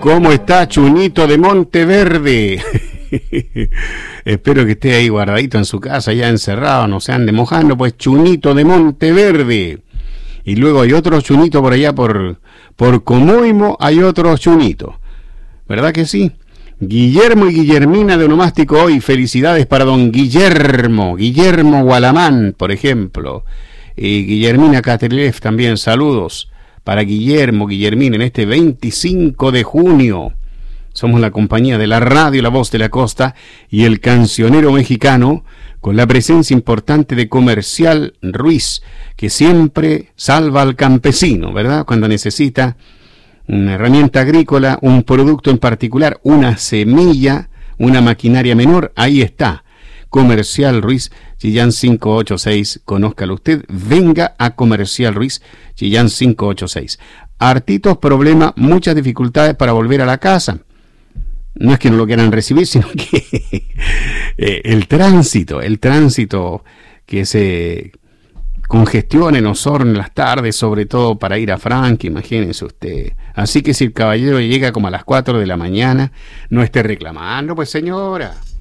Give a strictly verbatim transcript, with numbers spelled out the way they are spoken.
¿Cómo está Chunito de Monteverde? Espero que esté ahí guardadito en su casa, ya encerrado, no se ande mojando, pues Chunito de Monteverde. Y luego hay otro Chunito por allá, por, por Comoimo, hay otro Chunito. ¿Verdad que sí? Guillermo y Guillermina de Onomástico hoy. Felicidades para don Guillermo, Guillermo Gualamán, por ejemplo. Y Guillermina Catrilev también, saludos para Guillermo, Guillermina, en este veinticinco de junio. Somos la compañía de la radio La Voz de la Costa y el cancionero mexicano, con la presencia importante de Comercial Ruiz, que siempre salva al campesino, ¿verdad? Cuando necesita una herramienta agrícola, un producto en particular, una semilla, una maquinaria menor, ahí está. Comercial Ruiz, Chillán cinco ocho seis, conózcalo usted, venga a Comercial Ruiz, Chillán cinco ocho seis. Hartitos problemas, muchas dificultades para volver a la casa. No es que no lo quieran recibir, sino que eh, el tránsito, el tránsito que se congestiona en Osorno en las tardes, sobre todo para ir a Franca, imagínense usted. Así que si el caballero llega como a las cuatro de la mañana, no esté reclamando, pues señora.